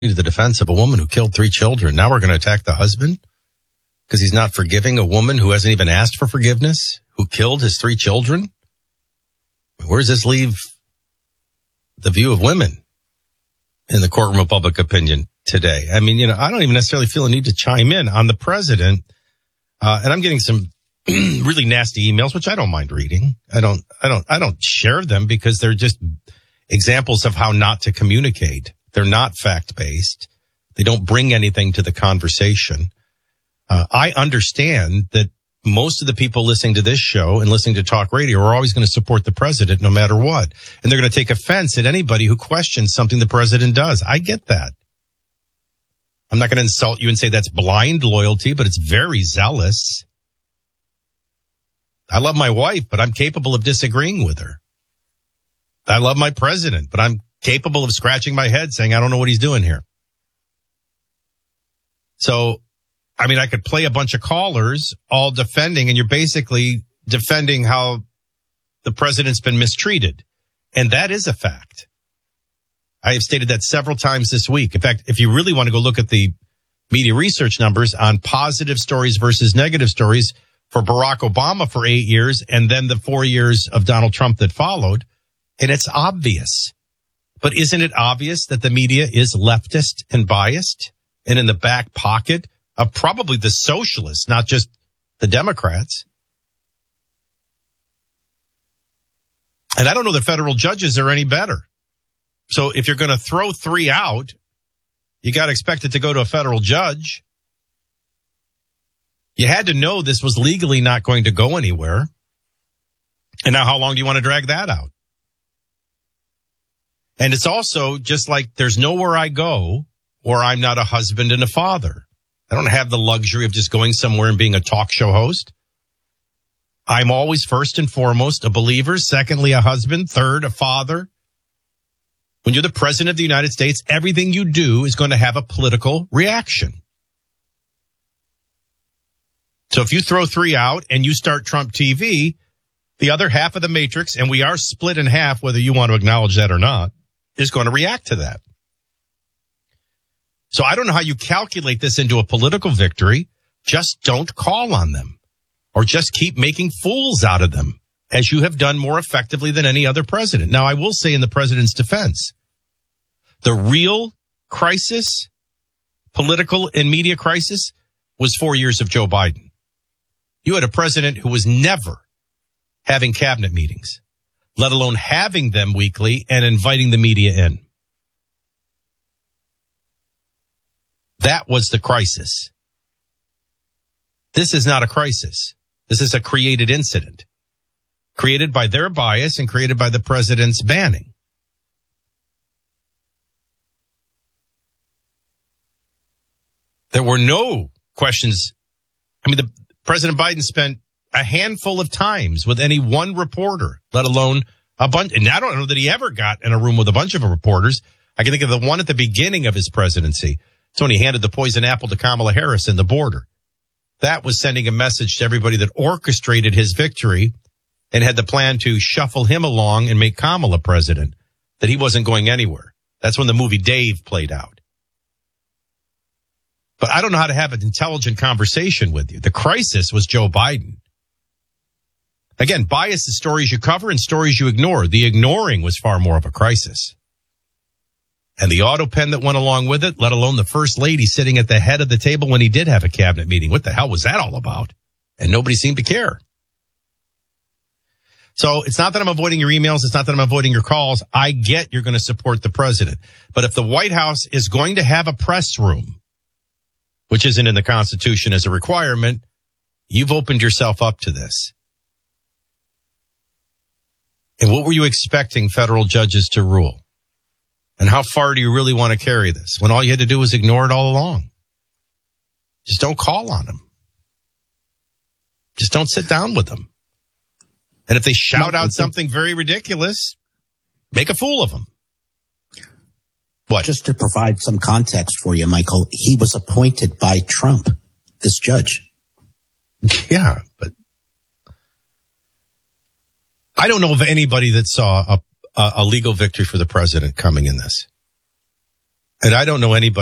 to the defense of a woman who killed 3 children. Now we're going to attack the husband because he's not forgiving a woman who hasn't even asked for forgiveness, who killed his 3 children. Where does this leave the view of women in the courtroom of public opinion today? I mean, I don't even necessarily feel a need to chime in on the president. And I'm getting some really nasty emails, which I don't mind reading. I don't share them because they're just examples of how not to communicate. They're not fact-based. They don't bring anything to the conversation. I understand that most of the people listening to this show and listening to talk radio are always going to support the president no matter what. And they're going to take offense at anybody who questions something the president does. I get that. I'm not going to insult you and say that's blind loyalty, but it's very zealous. I love my wife, but I'm capable of disagreeing with her. I love my president, but I'm capable of scratching my head saying, I don't know what he's doing here. So, I mean, I could play a bunch of callers all defending, and you're basically defending how the president's been mistreated. And that is a fact. I have stated that several times this week. In fact, if you really want to go look at the media research numbers on positive stories versus negative stories for Barack Obama for 8 years and then the 4 years of Donald Trump that followed, and it's obvious. But isn't it obvious that the media is leftist and biased and in the back pocket of probably the socialists, not just the Democrats? And I don't know the federal judges are any better. So if you're going to throw 3 out, you got to expect it to go to a federal judge. You had to know this was legally not going to go anywhere. And now how long do you want to drag that out? And it's also just like there's nowhere I go where I'm not a husband and a father. I don't have the luxury of just going somewhere and being a talk show host. I'm always first and foremost a believer, secondly, a husband, third, a father. When you're the president of the United States, everything you do is going to have a political reaction. So if you throw 3 out and you start Trump TV, the other half of the matrix, and we are split in half, whether you want to acknowledge that or not, is going to react to that. So I don't know how you calculate this into a political victory. Just don't call on them or just keep making fools out of them, as you have done more effectively than any other president. Now, I will say in the president's defense, the real crisis, political and media crisis, was 4 years of Joe Biden. You had a president who was never having cabinet meetings, let alone having them weekly and inviting the media in. That was the crisis. This is not a crisis. This is a created incident, created by their bias and created by the president's banning. There were no questions. I mean, President Biden spent a handful of times with any one reporter, let alone a bunch. And I don't know that he ever got in a room with a bunch of reporters. I can think of the one at the beginning of his presidency. It's when he handed the poison apple to Kamala Harris in the border. That was sending a message to everybody that orchestrated his victory and had the plan to shuffle him along and make Kamala president, that he wasn't going anywhere. That's when the movie Dave played out. But I don't know how to have an intelligent conversation with you. The crisis was Joe Biden. Again, bias is stories you cover and stories you ignore. The ignoring was far more of a crisis. And the auto pen that went along with it, let alone the first lady sitting at the head of the table when he did have a cabinet meeting. What the hell was that all about? And nobody seemed to care. So it's not that I'm avoiding your emails. It's not that I'm avoiding your calls. I get you're going to support the president. But if the White House is going to have a press room, which isn't in the Constitution as a requirement, you've opened yourself up to this. And what were you expecting federal judges to rule? And how far do you really want to carry this when all you had to do was ignore it all along? Just don't call on them. Just don't sit down with them. And if they shout out something very ridiculous, make a fool of them. What? Just to provide some context for you, Michael, he was appointed by Trump, this judge. Yeah, but I don't know of anybody that saw a legal victory for the president coming in this. And I don't know anybody